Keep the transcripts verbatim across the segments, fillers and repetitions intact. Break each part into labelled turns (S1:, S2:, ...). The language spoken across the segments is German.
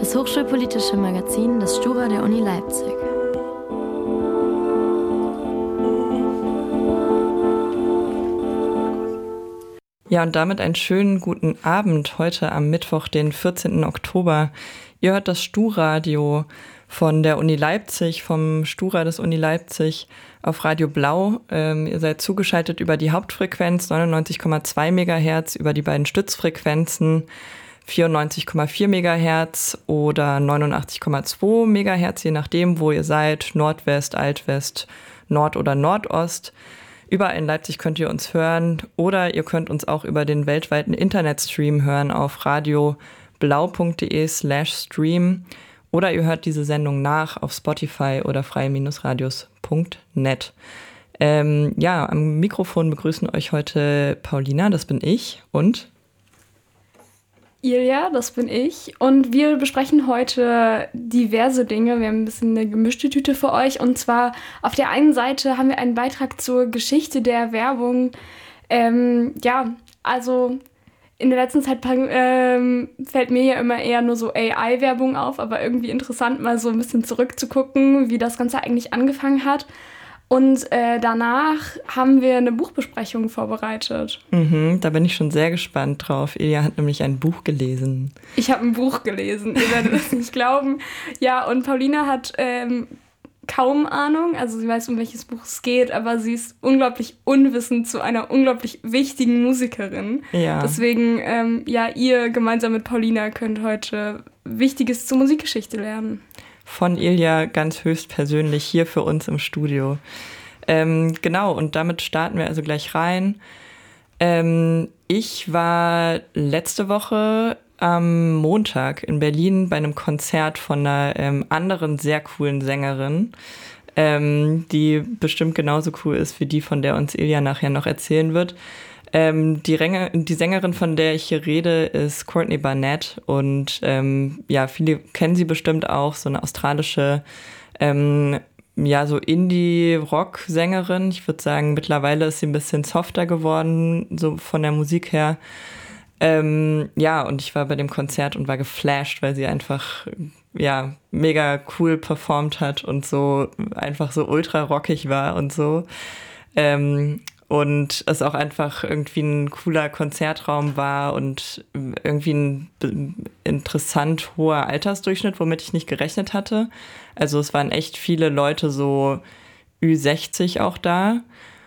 S1: das hochschulpolitische Magazin des Stura der Uni Leipzig.
S2: Ja, und damit einen schönen guten Abend heute am Mittwoch, den vierzehnten Oktober. Ihr hört das Stu-Radio von der Uni Leipzig, vom Stura des Uni Leipzig auf Radio Blau. Ähm, ihr seid zugeschaltet über die Hauptfrequenz neunundneunzig Komma zwei Megahertz, über die beiden Stützfrequenzen vierundneunzig Komma vier Megahertz oder neunundachtzig Komma zwei Megahertz, je nachdem, wo ihr seid, Nordwest, Altwest, Nord- oder Nordost. Überall in Leipzig könnt ihr uns hören oder ihr könnt uns auch über den weltweiten Internetstream hören auf radioblau.de slash stream oder ihr hört diese Sendung nach auf Spotify oder freie-radios punkt net. Ähm, ja, am Mikrofon begrüßen euch heute Paulina, das bin ich, und
S3: Ilja, das bin ich, und wir besprechen heute diverse Dinge. Wir haben ein bisschen eine gemischte Tüte für euch, und zwar auf der einen Seite haben wir einen Beitrag zur Geschichte der Werbung. Ähm, ja, also in der letzten Zeit ähm, fällt mir ja immer eher nur so A I-Werbung auf, aber irgendwie interessant, mal so ein bisschen zurückzugucken, wie das Ganze eigentlich angefangen hat. Und äh, danach haben wir eine Buchbesprechung vorbereitet.
S2: Mhm, da bin ich schon sehr gespannt drauf. Ilja hat nämlich ein Buch gelesen.
S3: Ich habe ein Buch gelesen, ihr werdet es nicht glauben. Ja, und Paulina hat ähm, kaum Ahnung, also sie weiß, um welches Buch es geht, aber sie ist unglaublich unwissend zu einer unglaublich wichtigen Musikerin.
S2: Ja.
S3: Deswegen, ähm, ja, ihr gemeinsam mit Paulina könnt heute Wichtiges zur Musikgeschichte lernen.
S2: Von Ilja ganz höchstpersönlich hier für uns im Studio. Ähm, genau, und damit starten wir also gleich rein. Ähm, ich war letzte Woche am Montag in Berlin bei einem Konzert von einer ähm, anderen sehr coolen Sängerin, ähm, die bestimmt genauso cool ist wie die, von der uns Ilja nachher noch erzählen wird. Ähm, die, Ränger, die Sängerin, von der ich hier rede, ist Courtney Barnett und ähm, ja, viele kennen sie bestimmt auch, so eine australische, ähm, ja, so Indie-Rock-Sängerin. Ich würde sagen, mittlerweile ist sie ein bisschen softer geworden, so von der Musik her. Ähm, ja, und ich war bei dem Konzert und war geflasht, weil sie einfach, ja, mega cool performt hat und so einfach so ultra rockig war und so. Ähm, Und es auch einfach irgendwie ein cooler Konzertraum war und irgendwie ein interessant hoher Altersdurchschnitt, womit ich nicht gerechnet hatte. Also es waren echt viele Leute so Ü sechzig auch da.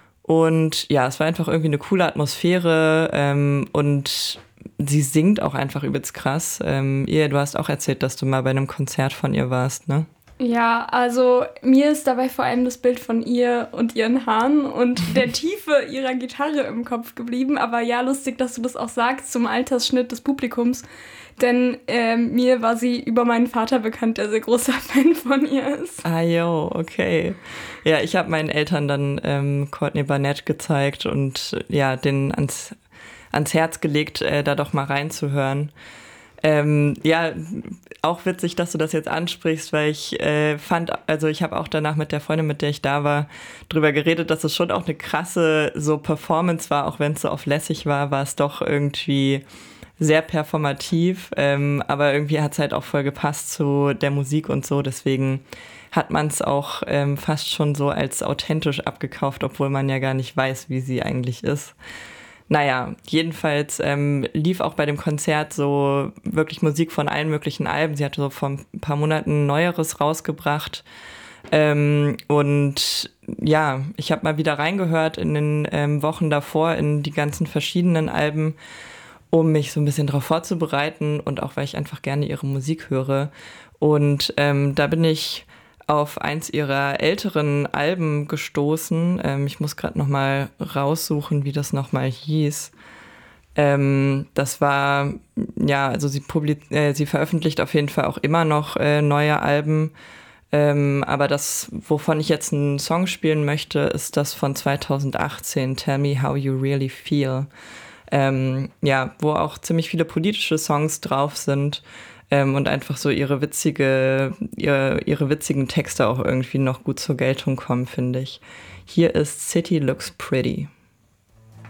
S2: Und ja, es war einfach irgendwie eine coole Atmosphäre ähm, und sie singt auch einfach übelst krass. Ähm, ihr, du hast auch erzählt, dass du mal bei einem Konzert von ihr warst, ne?
S3: Ja, also mir ist dabei vor allem das Bild von ihr und ihren Haaren und der Tiefe ihrer Gitarre im Kopf geblieben. Aber ja, lustig, dass du das auch sagst zum Altersschnitt des Publikums. Denn ähm, mir war sie über meinen Vater bekannt, der sehr großer Fan von ihr ist.
S2: Ah jo, okay. Ja, ich habe meinen Eltern dann ähm, Courtney Barnett gezeigt und ja, denen ans, ans Herz gelegt, äh, da doch mal reinzuhören. Ähm, ja, auch witzig, dass du das jetzt ansprichst, weil ich äh, fand, also ich habe auch danach mit der Freundin, mit der ich da war, drüber geredet, dass es schon auch eine krasse so Performance war, auch wenn es so auf lässig war, war es doch irgendwie sehr performativ, ähm, aber irgendwie hat es halt auch voll gepasst zu der Musik und so, deswegen hat man es auch ähm, fast schon so als authentisch abgekauft, obwohl man ja gar nicht weiß, wie sie eigentlich ist. Naja, jedenfalls ähm, lief auch bei dem Konzert so wirklich Musik von allen möglichen Alben. Sie hatte so vor ein paar Monaten ein Neueres rausgebracht. Ähm, und ja, ich habe mal wieder reingehört in den ähm, Wochen davor in die ganzen verschiedenen Alben, um mich so ein bisschen darauf vorzubereiten und auch, weil ich einfach gerne ihre Musik höre. Und ähm, da bin ich auf eins ihrer älteren Alben gestoßen. Ähm, ich muss gerade noch mal raussuchen, wie das noch mal hieß. Ähm, das war, ja, also sie, publiz- äh, sie veröffentlicht auf jeden Fall auch immer noch äh, neue Alben. Ähm, aber das, wovon ich jetzt einen Song spielen möchte, ist das von zweitausendachtzehn, Tell Me How You Really Feel. Ähm, ja, wo auch ziemlich viele politische Songs drauf sind. Ähm, und einfach so ihre witzige, ihre, ihre witzigen Texte auch irgendwie noch gut zur Geltung kommen, finde ich. Hier ist City Looks Pretty.